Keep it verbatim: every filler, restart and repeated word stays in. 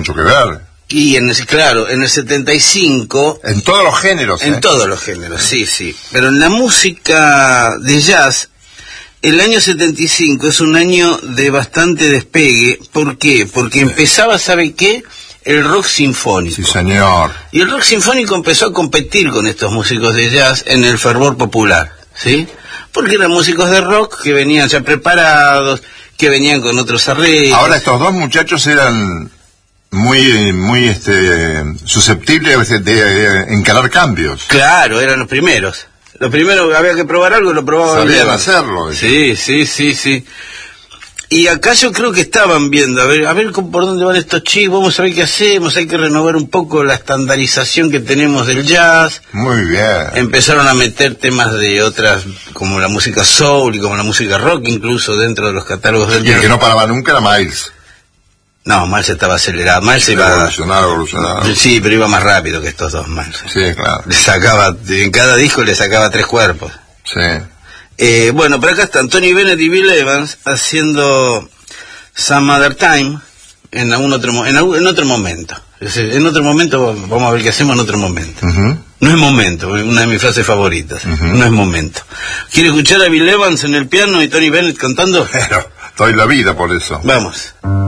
mucho que ver. Y en el, claro, en el setenta y cinco... En todos los géneros, En ¿eh? todos los géneros, sí, sí. Pero en la música de jazz, el año setenta y cinco es un año de bastante despegue. ¿Por qué? Porque empezaba, ¿sabe qué? El rock sinfónico. Sí, señor. Y el rock sinfónico empezó a competir con estos músicos de jazz en el fervor popular, ¿sí? Porque eran músicos de rock que venían ya preparados, que venían con otros arreglos. Ahora estos dos muchachos eran muy muy este susceptibles de, de, de encarar cambios. Claro, eran los primeros. Los primeros, había que probar algo, lo probaban. Sabían hacerlo. Sí, sí, sí, sí. Y acá yo creo que estaban viendo, a ver, a ver por dónde van estos chicos, vamos a ver qué hacemos, hay que renovar un poco la estandarización que tenemos del jazz. Muy bien. Empezaron a meter temas de otras, como la música soul y como la música rock, incluso dentro de los catálogos del Y el jazz. que no paraba nunca era Miles. No, Miles estaba acelerado, Miles iba... Evolucionado, evolucionado. Sí, pero iba más rápido que estos dos Miles. Sí, claro. Le sacaba, en cada disco le sacaba tres cuerpos. Sí. Eh, bueno, pero acá están Tony Bennett y Bill Evans haciendo Some Other Time en algún otro mo- en, algún, en otro momento. Es decir, en otro momento, vamos a ver qué hacemos en otro momento. Uh-huh. No es momento, una de mis frases favoritas. Uh-huh. No es momento. ¿Quiere escuchar a Bill Evans en el piano y Tony Bennett cantando? Pero doy la vida por eso. Vamos.